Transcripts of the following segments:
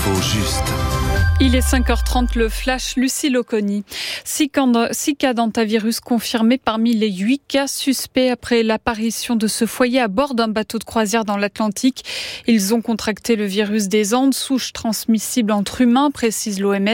L'info juste. Il est 5h30, le flash Lucie Loconi. 6 cas d'hantavirus confirmés parmi les 8 cas suspects après l'apparition de ce foyer à bord d'un bateau de croisière dans l'Atlantique. Ils ont contracté le virus des Andes, souche transmissible entre humains, précise l'OMS.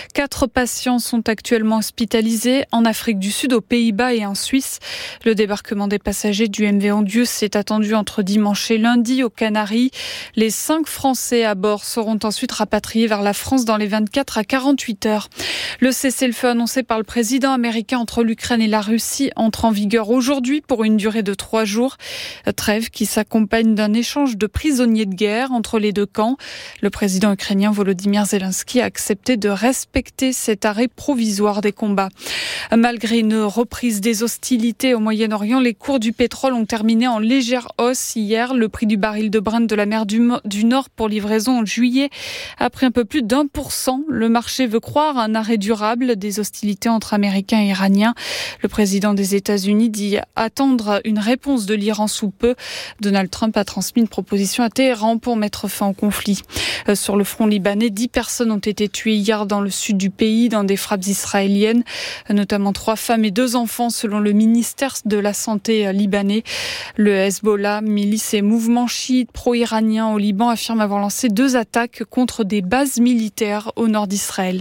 4 patients sont actuellement hospitalisés en Afrique du Sud, aux Pays-Bas et en Suisse. Le débarquement des passagers du MV Ondius est attendu entre dimanche et lundi aux Canaries. Les 5 Français à bord seront ensuite rapatriés vers la France dans les 24 à 48 heures. Le cessez-le-feu annoncé par le président américain entre l'Ukraine et la Russie entre en vigueur aujourd'hui pour une durée de 3 jours. Trêve qui s'accompagne d'un échange de prisonniers de guerre entre les deux camps. Le président ukrainien Volodymyr Zelensky a accepté de respecter cet arrêt provisoire des combats. Malgré une reprise des hostilités au Moyen-Orient, les cours du pétrole ont terminé en légère hausse hier. Le prix du baril de Brent de la mer du Nord pour livraison en juillet a pris un peu plus d'1%. Le marché veut croire à un arrêt durable des hostilités entre Américains et Iraniens. Le président des États-Unis dit attendre une réponse de l'Iran sous peu. Donald Trump a transmis une proposition à Téhéran pour mettre fin au conflit. Sur le front libanais, 10 personnes ont été tuées hier dans le sud du pays dans des frappes israéliennes, notamment 3 femmes et 2 enfants selon le ministère de la Santé libanais. Le Hezbollah, milice et mouvement chiite pro-iranien au Liban, affirme avoir lancé 2 attaques contre des bases militaires au nord d'Israël.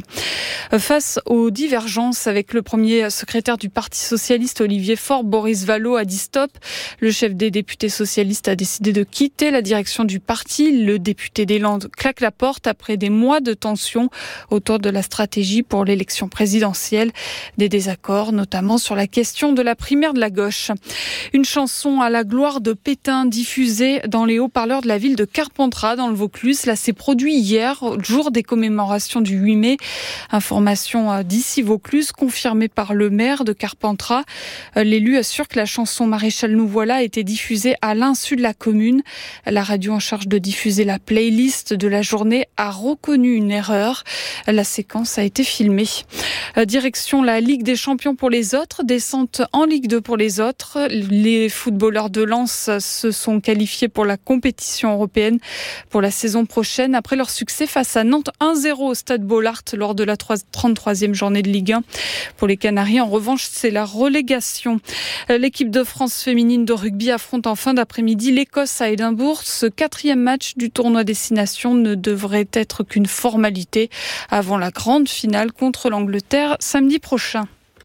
Face aux divergences avec le premier secrétaire du Parti socialiste Olivier Faure, Boris Vallaud a dit stop. Le chef des députés socialistes a décidé de quitter la direction du parti. Le député des Landes claque la porte après des mois de tension autour de la stratégie pour l'élection présidentielle. Des désaccords, notamment sur la question de la primaire de la gauche. Une chanson à la gloire de Pétain diffusée dans les haut-parleurs de la ville de Carpentras dans le Vaucluse. Là, s'est produit hier, jour des commémorations du 8 mai. Information d'ici Vaucluse, confirmée par le maire de Carpentras. L'élu assure que la chanson Maréchal nous voilà a été diffusée à l'insu de la commune. La radio en charge de diffuser la playlist de la journée a reconnu une erreur. La séquence a été filmée. Direction la Ligue des Champions pour les autres, descente en Ligue 2 pour les autres. Les footballeurs de Lens se sont qualifiés pour la compétition européenne pour la saison prochaine après leur succès face à Nantes 1-0 au stade Bollaert lors de la 33e journée de Ligue 1. Pour les Canaries, en revanche, c'est la relégation. L'équipe de France féminine de rugby affronte en fin d'après-midi l'Écosse à Édimbourg. Ce 4e match du tournoi Destination ne devrait être qu'une formalité avant la grande finale contre l'Angleterre samedi prochain.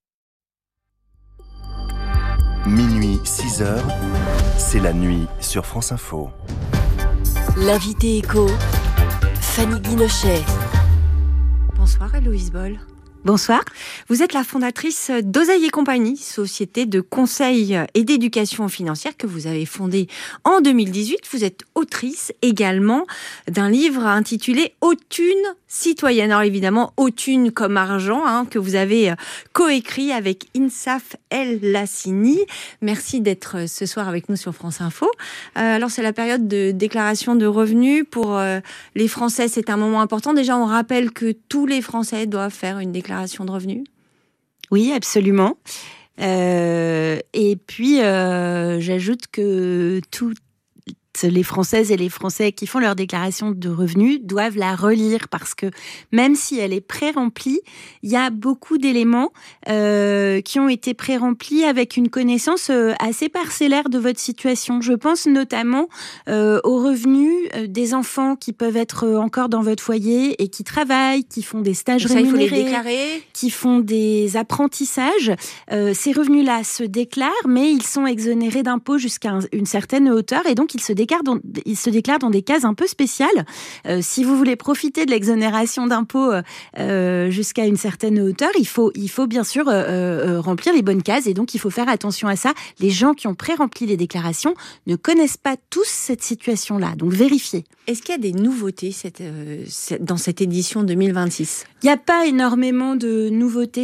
Minuit 6h, c'est la nuit sur France Info. L'invité écho, Fanny Guinochet. Bonsoir Héloïse Boll. Bonsoir. Vous êtes la fondatrice d'Oseille et Compagnie, société de conseil et d'éducation financière que vous avez fondée en 2018. Vous êtes autrice également d'un livre intitulé Autune citoyenne. Alors évidemment, Autune comme argent, que vous avez coécrit avec Insaf El Lassini. Merci d'être ce soir avec nous sur France Info. Alors c'est la période de déclaration de revenus. Pour les Français, c'est un moment important. Déjà, on rappelle que tous les Français doivent faire une déclaration de revenus. Oui, absolument. Et puis, j'ajoute que toutes les Françaises et les Français qui font leur déclaration de revenus doivent la relire parce que même si elle est pré-remplie, il y a beaucoup d'éléments qui ont été pré-remplis avec une connaissance assez parcellaire de votre situation. Je pense notamment aux revenus des enfants qui peuvent être encore dans votre foyer et qui travaillent, qui font des stages rémunérés, il faut les déclarer, qui font des apprentissages. Ces revenus-là se déclarent, mais ils sont exonérés d'impôts jusqu'à une certaine hauteur et donc ils se déclarent dans des cases un peu spéciales. Si vous voulez profiter de l'exonération d'impôts jusqu'à une certaine hauteur, il faut bien sûr remplir les bonnes cases et donc il faut faire attention à ça. Les gens qui ont pré-rempli les déclarations ne connaissent pas tous cette situation-là, donc vérifiez. Est-ce qu'il y a des nouveautés dans cette édition 2026 ? Il n'y a pas énormément de nouveautés